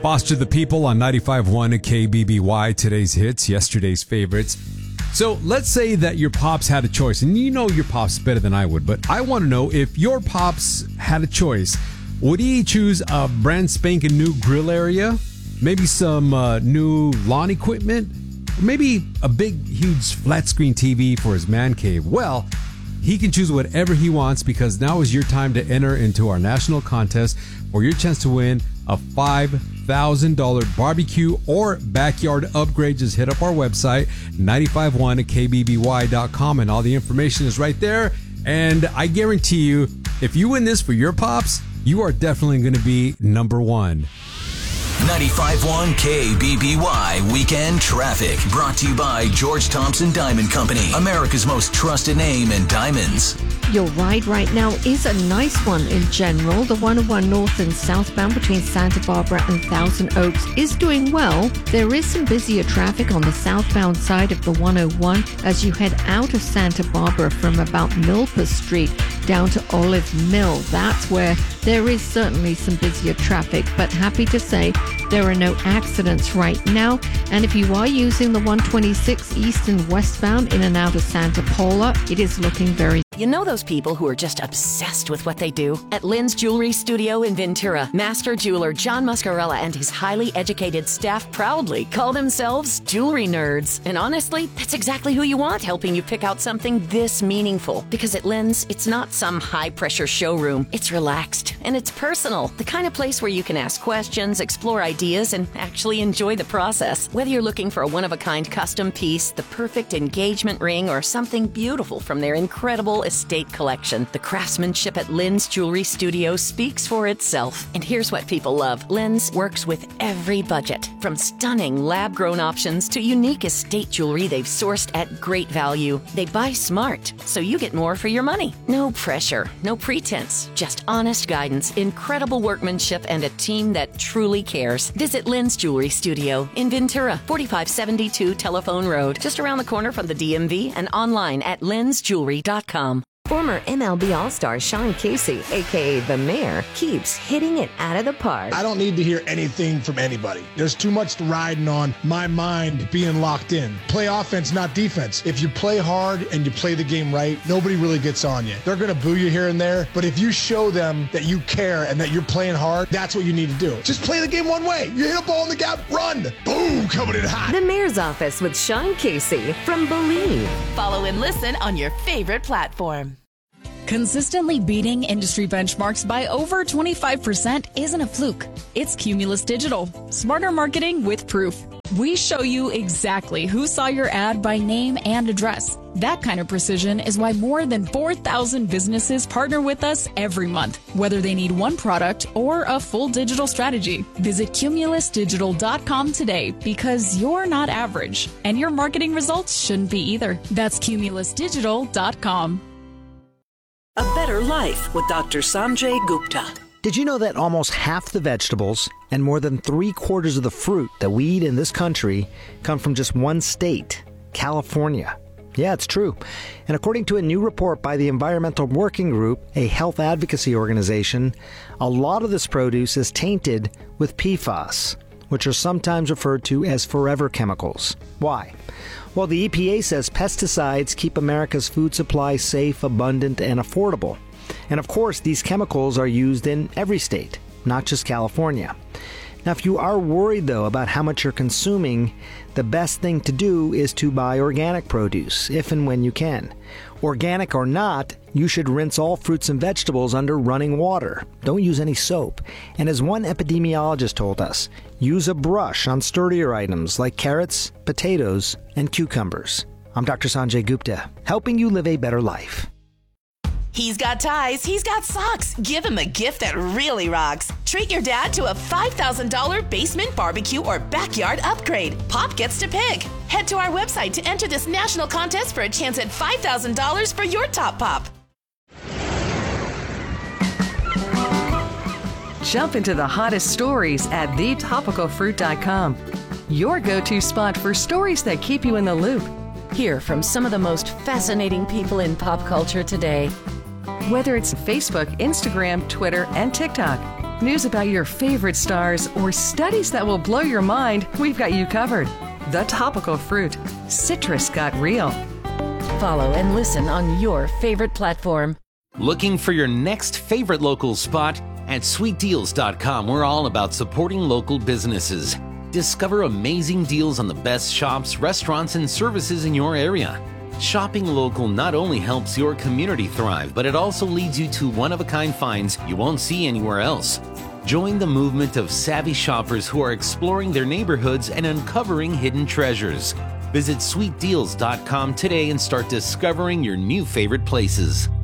Foster the People on 95.1 KBBY, today's hits, yesterday's favorites. So let's say that your pops had a choice, and you know your pops better than I would, but I want to know if your pops had a choice, would he choose a brand spanking new grill area, maybe some new lawn equipment, or maybe a big, huge flat screen TV for his man cave? Well, he can choose whatever he wants because now is your time to enter into our national contest for your chance to win a $5,000 barbecue or backyard upgrade. Just hit up our website, 951kbby.com, and all the information is right there. And I guarantee you, if you win this for your pops, you are definitely going to be number one. 95.1 KBBY Weekend Traffic. Brought to you by George Thompson Diamond Company, America's most trusted name in diamonds. Your ride right now is a nice one in general. The 101 north and southbound between Santa Barbara and Thousand Oaks is doing well. There is some busier traffic on the southbound side of the 101 as you head out of Santa Barbara from about Milpa Street down to Olive Mill. That's where there is certainly some busier traffic, but happy to say there are no accidents right now. And if you are using the 126 east and westbound in and out of Santa Paula, it is looking very. You know those people who are just obsessed with what they do? At Lynn's Jewelry Studio in Ventura, master jeweler John Muscarella and his highly educated staff proudly call themselves jewelry nerds. And honestly, that's exactly who you want helping you pick out something this meaningful. Because at Lynn's, it's not some high-pressure showroom. It's relaxed and it's personal. The kind of place where you can ask questions, explore ideas, and actually enjoy the process. Whether you're looking for a one-of-a-kind custom piece, the perfect engagement ring, or something beautiful from their incredible estate collection, the craftsmanship at Lynn's Jewelry Studio speaks for itself. And here's what people love. Lynn's works with every budget, from stunning lab-grown options to unique estate jewelry they've sourced at great value. They buy smart, so you get more for your money. No pressure, no pretense, just honest guidance, incredible workmanship, and a team that truly cares. Visit Lynn's Jewelry Studio in Ventura, 4572 Telephone Road, just around the corner from the DMV, and online at lynsjewelry.com. Former MLB All-Star Sean Casey, a.k.a. The Mayor, keeps hitting it out of the park. I don't need to hear anything from anybody. There's too much riding on my mind being locked in. Play offense, not defense. If you play hard and you play the game right, nobody really gets on you. They're going to boo you here and there, but if you show them that you care and that you're playing hard, that's what you need to do. Just play the game one way. You hit a ball in the gap, run. Boom, coming in hot. The Mayor's Office with Sean Casey from Believe. Follow and listen on your favorite platform. Consistently beating industry benchmarks by over 25% isn't a fluke. It's Cumulus Digital. Smarter marketing with proof. We show you exactly who saw your ad by name and address. That kind of precision is why more than 4,000 businesses partner with us every month, whether they need one product or a full digital strategy. Visit cumulusdigital.com today because you're not average, and your marketing results shouldn't be either. That's cumulusdigital.com. A Better Life with Dr. Sanjay Gupta. Did you know that almost half the vegetables and more than 3/4 of the fruit that we eat in this country come from just one state, California? Yeah, it's true. And according to a new report by the Environmental Working Group, a health advocacy organization, a lot of this produce is tainted with PFAS, which are sometimes referred to as forever chemicals. Why? Well, the EPA says pesticides keep America's food supply safe, abundant, and affordable. And of course, these chemicals are used in every state, not just California. Now, if you are worried, though, about how much you're consuming, the best thing to do is to buy organic produce, if and when you can. Organic or not, you should rinse all fruits and vegetables under running water. Don't use any soap. And as one epidemiologist told us, use a brush on sturdier items like carrots, potatoes, and cucumbers. I'm Dr. Sanjay Gupta, helping you live a better life. He's got ties, he's got socks. Give him a gift that really rocks. Treat your dad to a $5,000 basement barbecue or backyard upgrade. Pop gets to pick. Head to our website to enter this national contest for a chance at $5,000 for your top pop. Jump into the hottest stories at thetopicalfruit.com. Your go-to spot for stories that keep you in the loop. Hear from some of the most fascinating people in pop culture today. Whether it's Facebook, Instagram, Twitter, and TikTok, News about your favorite stars or studies that will blow your mind, we've got you covered. The Topical Fruit. Citrus got real. Follow and listen on your favorite platform. Looking for your next favorite local spot? At sweetdeals.com, we're all about supporting local businesses. Discover amazing deals on the best shops, restaurants, and services in your area. Shopping local not only helps your community thrive, but it also leads you to one-of-a-kind finds you won't see anywhere else. Join the movement of savvy shoppers who are exploring their neighborhoods and uncovering hidden treasures. Visit sweetdeals.com today and start discovering your new favorite places.